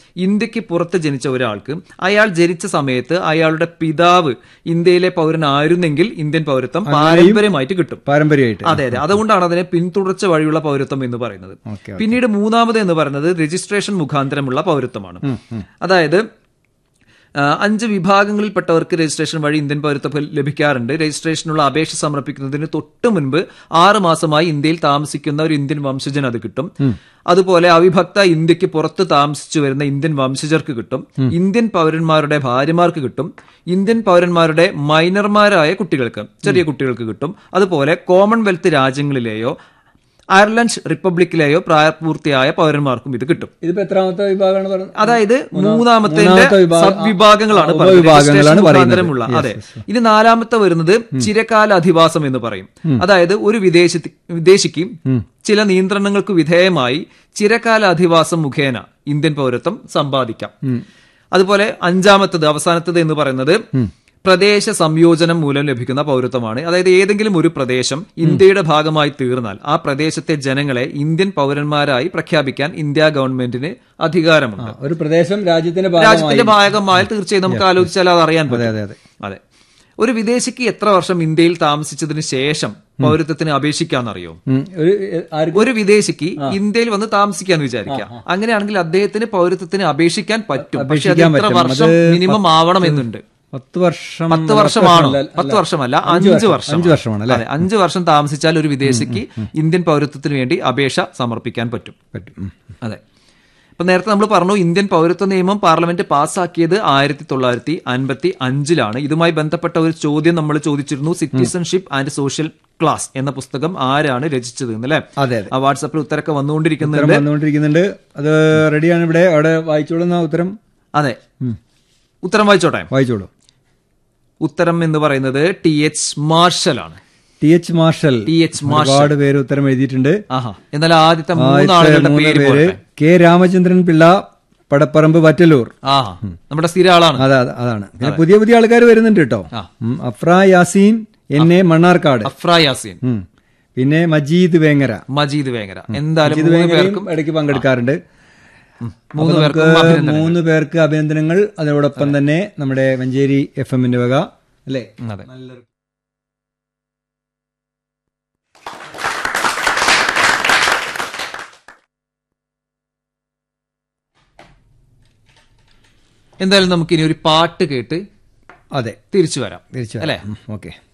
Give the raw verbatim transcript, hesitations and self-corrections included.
ഇന്ത്യക്ക് പുറത്ത് ജനിച്ച ഒരാൾക്ക് അയാൾ ജനിച്ച സമയത്ത് അയാളുടെ പിതാവ് ഇന്ത്യയിലെ പൗരനായിരുന്നെങ്കിൽ ഇന്ത്യൻ പൗരത്വം പാരമ്പര്യമായിട്ട് കിട്ടും. പാരമ്പര്യമായിട്ട്. അതെ അതെ, അതുകൊണ്ടാണ് അതിനെ പിന്തുടർച്ച വഴിയുള്ള പൗരത്വം എന്ന് പറയുന്നത്. പിന്നീട് മൂന്നാമത് എന്ന് പറയുന്നത് രജിസ്ട്രേഷൻ മുഖാന്തരമുള്ള പൗരത്വമാണ്. അതായത് അഞ്ച് വിഭാഗങ്ങളിൽപ്പെട്ടവർക്ക് രജിസ്ട്രേഷൻ വഴി ഇന്ത്യൻ പൗരത്വം ലഭിക്കാറുണ്ട്. രജിസ്ട്രേഷനുള്ള അപേക്ഷ സമർപ്പിക്കുന്നതിന് തൊട്ട് മുൻപ് ആറ് മാസമായി ഇന്ത്യയിൽ താമസിക്കുന്ന ഒരു ഇന്ത്യൻ വംശജൻ അത് കിട്ടും. അതുപോലെ അവിഭക്ത ഇന്ത്യക്ക് പുറത്ത് താമസിച്ചു വരുന്ന ഇന്ത്യൻ വംശജർക്ക് കിട്ടും. ഇന്ത്യൻ പൗരന്മാരുടെ ഭാര്യമാർക്ക് കിട്ടും. ഇന്ത്യൻ പൗരന്മാരുടെ മൈനർമാരായ കുട്ടികൾക്ക്, ചെറിയ കുട്ടികൾക്ക് കിട്ടും. അതുപോലെ കോമൺവെൽത്ത് രാജ്യങ്ങളിലെയോ അയർലൻഡ് റിപ്പബ്ലിക്കിലെയോ പ്രായപൂർത്തിയായ പൗരന്മാർക്കും ഇത് കിട്ടും. ഇതിപ്പോ എത്രാമത്തെ വിഭാഗമാണ് പറഞ്ഞത്? അതായത് മൂന്നാമത്തെ സബ് വിഭാഗങ്ങളാണ് മുഖാന്തരമുള്ള. അതെ. ഇനി നാലാമത്തെ വരുന്നത് ചിരകാല അധിവാസം എന്ന് പറയും. അതായത് ഒരു വിദേശ വിദേശിക്ക് ചില നിയന്ത്രണങ്ങൾക്ക് വിധേയമായി ചിരകാല അധിവാസം മുഖേന ഇന്ത്യൻ പൗരത്വം സമ്പാദിക്കാം. അതുപോലെ അഞ്ചാമത്തത് അവസാനത്തത് എന്ന് പറയുന്നത് പ്രദേശ സംയോജനം മൂലം ലഭിക്കുന്ന പൗരത്വമാണ്. അതായത് ഏതെങ്കിലും ഒരു പ്രദേശം ഇന്ത്യയുടെ ഭാഗമായി തീർന്നാൽ ആ പ്രദേശത്തെ ജനങ്ങളെ ഇന്ത്യൻ പൗരന്മാരായി പ്രഖ്യാപിക്കാൻ ഇന്ത്യ ഗവൺമെന്റിന് അധികാരമുണ്ട്. ഒരു പ്രദേശം രാജ്യത്തിന്റെ രാജ്യത്തിന്റെ ഭാഗമായാൽ തീർച്ചയായും നമുക്ക് ആലോചിച്ചാൽ അത് അറിയാൻ പറ്റും. അതെ. ഒരു വിദേശിക്ക് എത്ര വർഷം ഇന്ത്യയിൽ താമസിച്ചതിന് ശേഷം പൗരത്വത്തിന് അപേക്ഷിക്കാന്നറിയോ? ഒരു വിദേശിക്ക് ഇന്ത്യയിൽ വന്ന് താമസിക്കാന്ന് വിചാരിക്കാം. അങ്ങനെയാണെങ്കിൽ അദ്ദേഹത്തിന് പൗരത്വത്തിന് അപേക്ഷിക്കാൻ പറ്റും. പക്ഷെ അത് എത്ര വർഷം മിനിമം ആവണം എന്നുണ്ട്. പത്ത് വർഷം പത്ത് വർഷമാണോ? പത്ത് വർഷമല്ല, അഞ്ച് വർഷം. അഞ്ച് വർഷമാണ് അല്ലെ? അഞ്ച് വർഷം താമസിച്ചാൽ ഒരു വിദേശിക്ക് ഇന്ത്യൻ പൗരത്വത്തിന് വേണ്ടി അപേക്ഷ സമർപ്പിക്കാൻ പറ്റും. അതെ. ഇപ്പൊ നേരത്തെ നമ്മൾ പറഞ്ഞു ഇന്ത്യൻ പൗരത്വ നിയമം പാർലമെന്റ് പാസ്സാക്കിയത് ആയിരത്തി തൊള്ളായിരത്തി അൻപത്തി അഞ്ചിലാണ്. ഇതുമായി ബന്ധപ്പെട്ട ഒരു ചോദ്യം നമ്മൾ ചോദിച്ചിരുന്നു. സിറ്റിസൺഷിപ്പ് ആൻഡ് സോഷ്യൽ ക്ലാസ് എന്ന പുസ്തകം ആരാണ് രചിച്ചത് എന്നല്ലേ? അതെ. ആ വാട്സാപ്പിൽ ഉത്തരമൊക്കെ വന്നുകൊണ്ടിരിക്കുന്നുണ്ട് വന്നുകൊണ്ടിരിക്കുന്നുണ്ട് അത് റെഡിയാണ്. ഇവിടെ അവിടെ വായിച്ചോളുന്ന ഉത്തരം. അതെ, ഉത്തരം വായിച്ചോട്ടെ? വായിച്ചോളൂ. ഉത്തരം എന്ന് പറയുന്നത് ടി എച്ച് മാർഷൽ ആണ്. T H marshal. T H marshal. ഒരുപാട് പേര് ഉത്തരം എഴുതിയിട്ടുണ്ട്. എന്നാൽ ആദ്യത്തെ മൂന്നാളുകളുടെ പേര് കെ രാമചന്ദ്രൻ പിള്ള, പടപ്പറമ്പ്, വറ്റലൂർ. ആ നമ്മുടെ സ്ഥിര ആളാണ്. അതെ അതാണ്. പിന്നെ പുതിയ പുതിയ ആൾക്കാർ വരുന്നുണ്ട് കേട്ടോ. അഫ്ര യാസീൻ, എന്നെ മണ്ണാർക്കാട്. അഫ്ര യാസീൻ. പിന്നെ മജീദ് വേങ്ങര. മജീദ് വേങ്ങര. എന്തായാലും ഇടയ്ക്ക് പങ്കെടുക്കാറുണ്ട്. മൂന്ന് പേർക്ക് അഭിനന്ദനങ്ങൾ. അതോടൊപ്പം തന്നെ നമ്മുടെ മഞ്ചേരി എഫ് എമ്മിന്റെ വക അല്ലേ? നല്ലൊരു എന്തായാലും നമുക്കിനി ഒരു പാട്ട് കേട്ട് അതെ തിരിച്ചു വരാം. തിരിച്ചു അല്ലേ? ഓക്കെ.